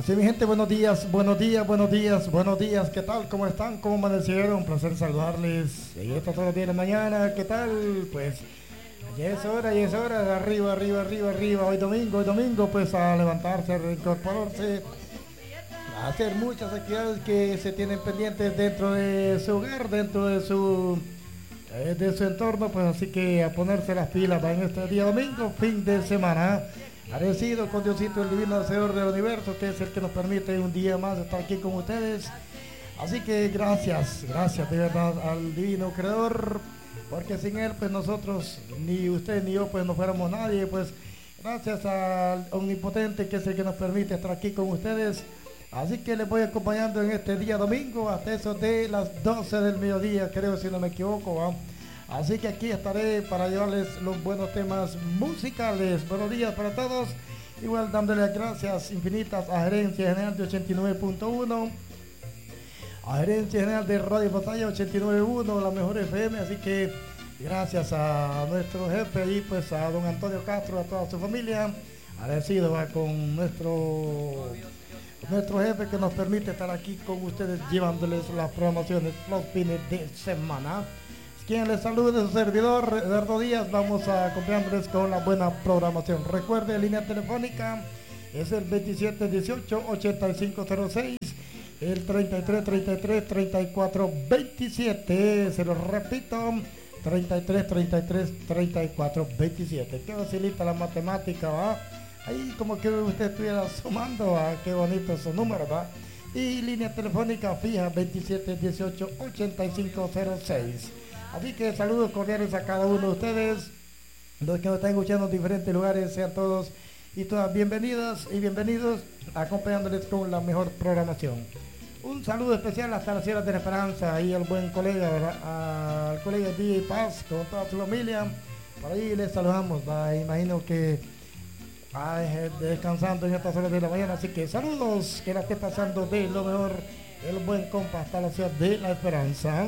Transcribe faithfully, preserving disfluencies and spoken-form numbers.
Así mi gente, buenos días, buenos días, buenos días, buenos días, ¿qué tal? ¿Cómo están? ¿Cómo amanecieron? Un placer saludarles. Y esto todos los días de la mañana, ¿qué tal? Pues ya es hora, ya es hora, de arriba, arriba, arriba, arriba, hoy domingo, hoy domingo, pues a levantarse, a reincorporarse, a hacer muchas actividades que se tienen pendientes dentro de su hogar, dentro de su, eh, de su entorno, pues así que a ponerse las pilas en este día domingo, fin de semana. Agradecido con Diosito, el divino hacedor del universo, que es el que nos permite un día más estar aquí con ustedes. Así que gracias, gracias de verdad al divino creador, porque sin él pues nosotros, ni usted ni yo, pues no fuéramos nadie. Pues gracias al omnipotente, que es el que nos permite estar aquí con ustedes. Así que les voy acompañando en este día domingo hasta eso de las doce del mediodía, creo, si no me equivoco, ¿va? Así que aquí estaré para llevarles los buenos temas musicales. Buenos días para todos. Igual dándole las gracias infinitas a Gerencia General de ochenta y nueve punto uno, a Gerencia General de Radio Batalla ochenta y nueve punto uno, la mejor F M. Así que gracias a nuestro jefe y pues a don Antonio Castro, a toda su familia. Agradecido va con nuestro, nuestro jefe, que nos permite estar aquí con ustedes llevándoles las programaciones los fines de semana. Quien les saluda es su servidor, Eduardo Díaz. Vamos a acompañarles con la buena programación. Recuerde, línea telefónica es el veintisiete dieciocho ochenta y cinco cero seis, el treinta y tres treinta y tres treinta y cuatro veintisiete. Se lo repito, treinta y tres treinta y tres treinta y cuatro veintisiete. Qué facilita la matemática, ¿va? Ahí como que usted estuviera sumando, ¿va? Qué bonito esos números, ¿va? Y línea telefónica fija veintisiete dieciocho ochenta y cinco cero seis. Así que saludos cordiales a cada uno de ustedes, los que nos están escuchando en diferentes lugares. Sean todos y todas bienvenidas y bienvenidos, acompañándoles con la mejor programación. Un saludo especial hasta las Sierras de la Esperanza, ahí al buen colega, ¿verdad? Al colega D J Paz con toda su familia. Por ahí les saludamos, ¿verdad? Imagino que va descansando en estas horas de la mañana. Así que saludos, que la esté pasando de lo mejor el buen compa hasta la Ciudad de la Esperanza.